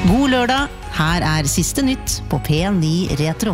God lørdag, her siste nytt på P9 Retro.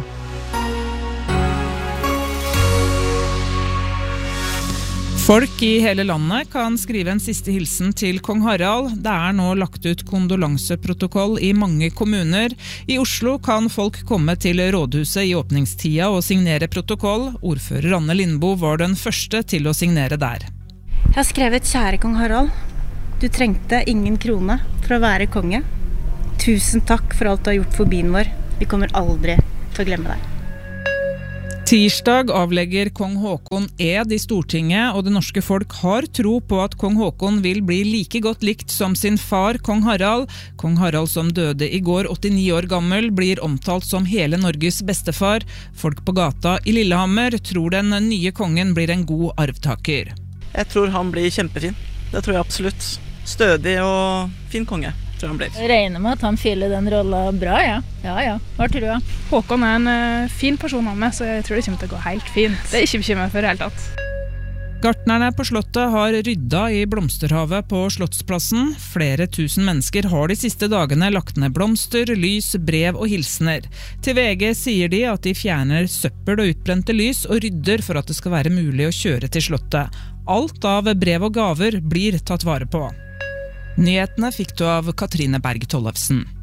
Folk i hele landet kan skrive en siste hilsen til kong Harald. Det nå lagt ut kondolanseprotokoll i mange kommuner. I Oslo kan folk komme til rådhuset i åpningstida og signere protokoll. Ordfører Anne Lindboe var den første til å signere der. Jeg har skrevet: kjære kong Harald, du trengte ingen krone for å være konge. Tusen takk for alt du har gjort for byen vår. Vi kommer aldri til å glemme deg. Tirsdag avlegger kong Håkon ed i Stortinget, og det norske folk har tro på at kong Håkon vil bli like godt likt som sin far, kong Harald. Kong Harald som døde i går, 89 år gammel, blir omtalt som hele Norges bestefar. Folk på gata i Lillehammer tror den nye kongen blir en god arvtaker. Jeg tror han blir kjempefin. Det tror jeg absolutt. Stødig og fin konge. Jeg regner med at han fyller den rollen bra, ja. Ja, hva tror du? Håkon en fin person av meg, så jeg tror det kommer til å gå helt fint. Det ikke bekymret for helt tatt. Gartnerne på Slottet har rydda i blomsterhavet på Slottsplassen. Flere tusen mennesker har de siste dagene lagt ned blomster, lys, brev og hilsener. Til VG sier de at de fjerner søppel og utbrente lys og rydder for at det skal være mulig å kjøre til Slottet. Alt av brev og gaver blir tatt vare på. Nyhetene fikk du av Katrine Berg Tollefsen.